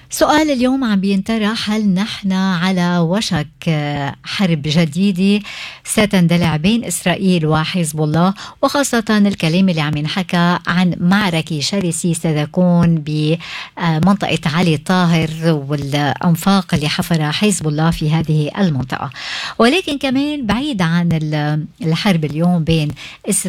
سؤال اليوم عم بينطرح: هل نحن على وشك حرب جديدة ستندلع بين إسرائيل وحزب الله، وخاصة الكلام اللي عم ينحكى عن معركة شرسة ستكون بمنطقة علي طاهر والأنفاق اللي حفرها حزب الله في هذه المنطقة. ولكن كمان بعيد عن الحرب اليوم بين إسرائيل